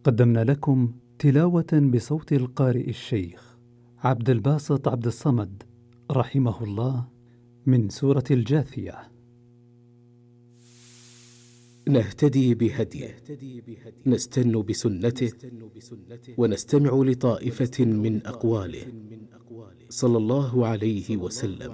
قدمنا لكم تلاوة بصوت القارئ الشيخ عبد الباسط عبد الصمد رحمه الله من سورة الجاثية. نهتدي بهديه، نستن بسنته، ونستمع لطائفة من أقواله صلى الله عليه وسلم.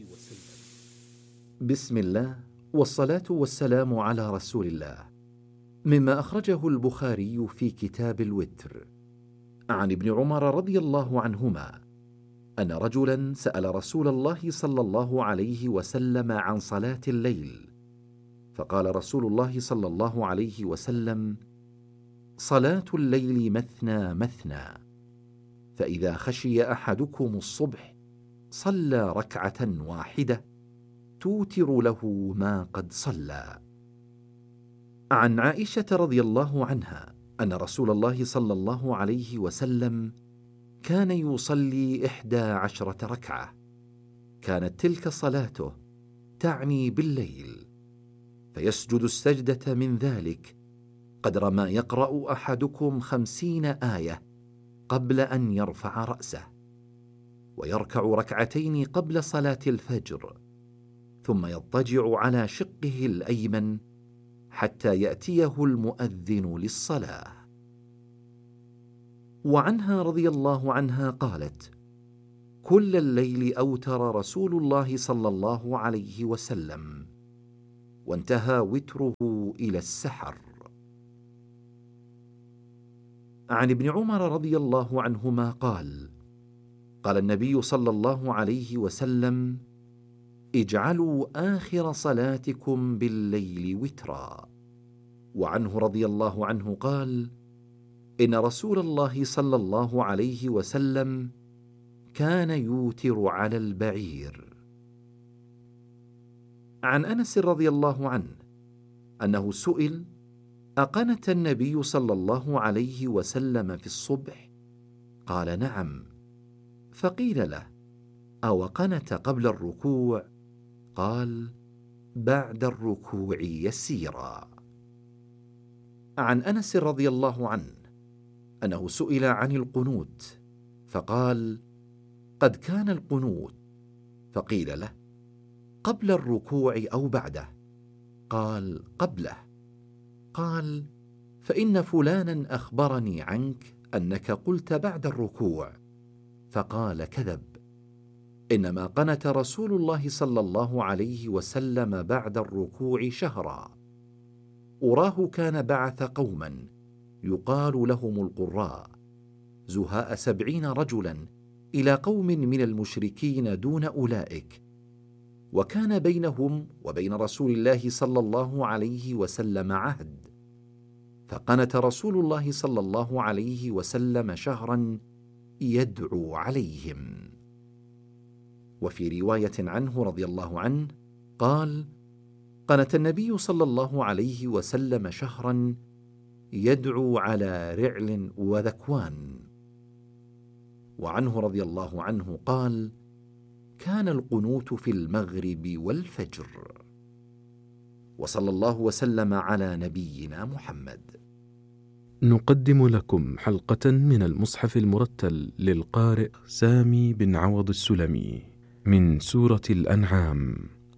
بسم الله والصلاة والسلام على رسول الله. مما أخرجه البخاري في كتاب الوتر عن ابن عمر رضي الله عنهما أن رجلا سأل رسول الله صلى الله عليه وسلم عن صلاة الليل، فقال رسول الله صلى الله عليه وسلم: صلاة الليل مثنى مثنى، فإذا خشي أحدكم الصبح صلى ركعة واحدة توتر له ما قد صلى. عن عائشة رضي الله عنها أن رسول الله صلى الله عليه وسلم كان يصلي 11 ركعة، كانت تلك صلاته تعني بالليل، فيسجد السجدة من ذلك قدر ما يقرأ أحدكم 50 آية قبل أن يرفع رأسه، ويركع ركعتين قبل صلاة الفجر، ثم يضطجع على شقه الأيمن حتى يأتيه المؤذن للصلاة. وعنها رضي الله عنها قالت: كل الليل أوتر رسول الله صلى الله عليه وسلم، وانتهى وتره إلى السحر. عن ابن عمر رضي الله عنهما قال: قال النبي صلى الله عليه وسلم: اجعلوا آخر صلاتكم بالليل وترا. وعنه رضي الله عنه قال: إن رسول الله صلى الله عليه وسلم كان يوتر على البعير. عن أنس رضي الله عنه أنه سئل: أقنت النبي صلى الله عليه وسلم في الصبح؟ قال: نعم. فقيل له: أو قنت قبل الركوع؟ قال: بعد الركوع يسيرا. عن أنس رضي الله عنه أنه سئل عن القنوت فقال: قد كان القنوت. فقيل له: قبل الركوع أو بعده؟ قال: قبله. قال: فإن فلانا أخبرني عنك أنك قلت بعد الركوع. فقال: كذب، إنما قنت رسول الله صلى الله عليه وسلم بعد الركوع شهرا، أراه كان بعث قوما يقال لهم القراء، زهاء 70 رجلا إلى قوم من المشركين دون أولئك، وكان بينهم وبين رسول الله صلى الله عليه وسلم عهد، فقنت رسول الله صلى الله عليه وسلم شهرا يدعو عليهم. وفي رواية عنه رضي الله عنه قال: قنت النبي صلى الله عليه وسلم شهرا يدعو على رعل وذكوان. وعنه رضي الله عنه قال: كان القنوت في المغرب والفجر. وصلى الله وسلم على نبينا محمد. نقدم لكم حلقة من المصحف المرتل للقارئ سامي بن عوض السلمي من سورة الأنعام.